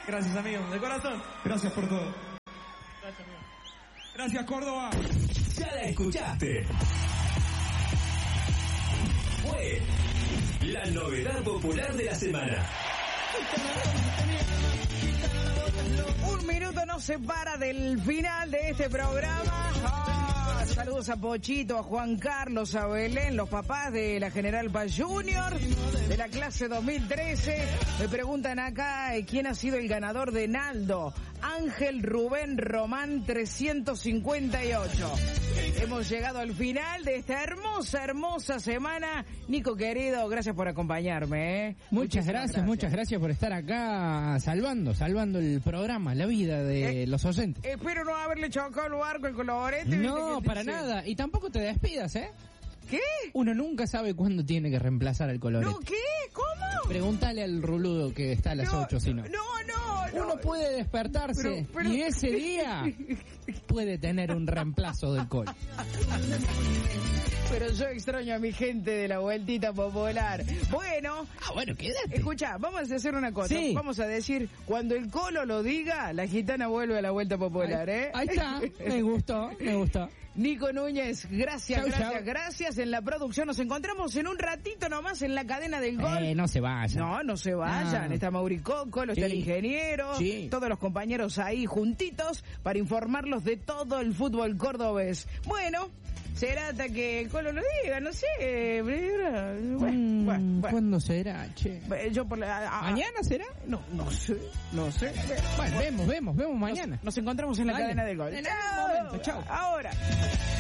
Gracias, amigo, de corazón. Gracias por todo. Gracias, amigo. Gracias, Córdoba. Ya la escuchaste. Fue la novedad popular de la semana. Un minuto nos separa del final de este programa. Saludos a Pochito, a Juan Carlos, a Belén, los papás de la General Paz Junior, de la clase 2013. Me preguntan acá quién ha sido el ganador de Naldo. Ángel Rubén Román 358. Hemos llegado al final de esta hermosa semana. Nico querido, gracias por acompañarme. Muchas gracias por estar acá salvando el programa, la vida de los oyentes. Espero no haberle chocado el barco, el colorete. No, para nada. Y tampoco te despidas, ¿eh? ¿Qué? Uno nunca sabe cuándo tiene que reemplazar al colorete. ¿No qué? ¿Cómo? Pregúntale al ruludo que está a las 8, si no. No. Uno puede despertarse pero... y ese día puede tener un reemplazo del col. Pero yo extraño a mi gente de la vueltita popular. Bueno, quédate. Escucha, vamos a hacer una cosa. Sí. Vamos a decir, cuando el colo lo diga, la gitana vuelve a la vuelta popular, ¿eh? Ahí está, me gustó. Nico Núñez, gracias. Chau. En la producción nos encontramos en un ratito nomás en la cadena del gol. No se vayan. No se vayan. Está Mauri Cocolo, está el ingeniero, todos los compañeros ahí juntitos para informarlos de todo el fútbol cordobés. Bueno, será hasta que el Colo lo diga, no sé. Bueno. ¿Cuándo será, che? ¿Mañana será? No sé. Bueno, vemos mañana. Nos encontramos en la cadena del gol. En algún momento, chao. Ahora.